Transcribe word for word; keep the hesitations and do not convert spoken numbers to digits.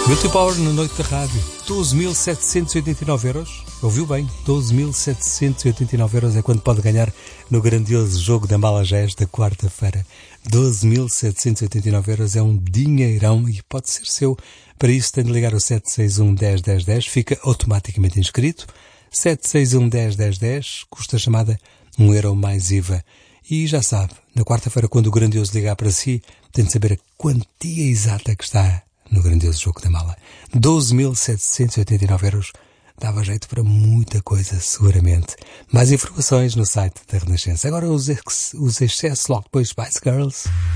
Multipower na noite da rádio, doze mil setecentos e oitenta e nove euros. Ouviu bem? doze mil setecentos e oitenta e nove euros é quanto pode ganhar no grandioso jogo da Malagés da quarta-feira. doze mil setecentos e oitenta e nove euros é um dinheirão e pode ser seu. Para isso tem de ligar o sete seis um, dez, dez, dez, fica automaticamente inscrito. sete seis um, dez, dez, dez, custa a chamada um euro mais I V A. E já sabe, na quarta-feira quando o grandioso ligar para si, tem de saber a quantia exata que está no grandioso jogo da mala. doze mil setecentos e oitenta e nove euros dava jeito para muita coisa, seguramente. Mais informações no site da Renascença. Agora os, ex- os excessos logo depois Spice Girls.